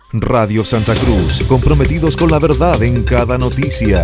Radio Santa Cruz, comprometidos con la verdad en cada noticia.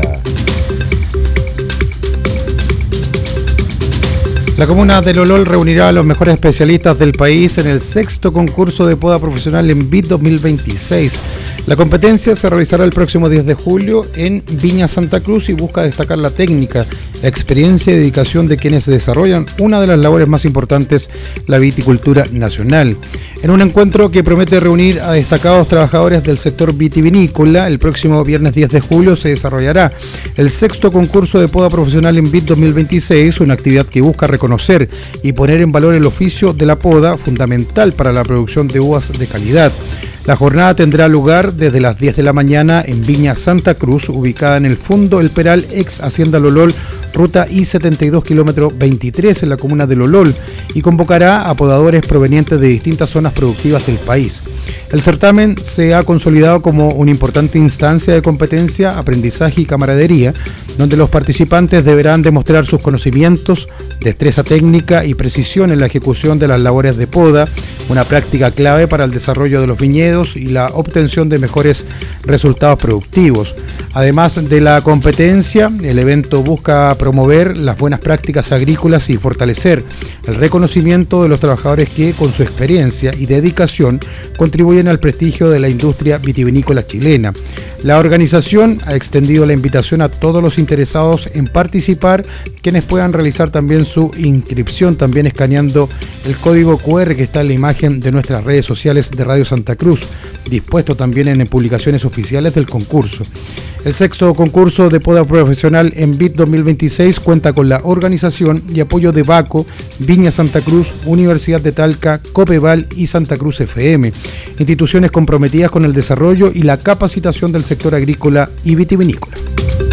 La comuna de Lolol reunirá a los mejores especialistas del país en el 6º concurso de poda profesional en BIT 2026. La competencia se realizará el próximo 10 de julio en Viña Santa Cruz y busca destacar la técnica, experiencia y dedicación de quienes desarrollan una de las labores más importantes, la viticultura nacional. En un encuentro que promete reunir a destacados trabajadores del sector vitivinícola, el próximo viernes 10 de julio se desarrollará el 6º concurso de poda profesional en BIT 2026, una actividad que busca reconocer y poner en valor el oficio de la poda, fundamental para la producción de uvas de calidad. La jornada tendrá lugar desde las 10 de la mañana en Viña Santa Cruz, ubicada en el Fundo El Peral, ex Hacienda Lolol, ruta I-72, kilómetro 23, en la comuna de Lolol, y convocará a podadores provenientes de distintas zonas productivas del país. El certamen se ha consolidado como una importante instancia de competencia, aprendizaje y camaradería, donde los participantes deberán demostrar sus conocimientos, destreza técnica y precisión en la ejecución de las labores de poda, una práctica clave para el desarrollo de los viñedos y la obtención de mejores resultados productivos. Además de la competencia, el evento busca promover las buenas prácticas agrícolas y fortalecer el reconocimiento de los trabajadores que, con su experiencia y dedicación, contribuyen al prestigio de la industria vitivinícola chilena. La organización ha extendido la invitación a todos los interesados en participar, quienes puedan realizar también su inscripción, también escaneando el código QR que está en la imagen de nuestras redes sociales de Radio Santa Cruz, dispuesto también en publicaciones oficiales del concurso. El 6º concurso de poda profesional en BIT 2026 cuenta con la organización y apoyo de Baco, Viña Santa Cruz, Universidad de Talca, Copeval y Santa Cruz FM, instituciones comprometidas con el desarrollo y la capacitación del sector agrícola y vitivinícola.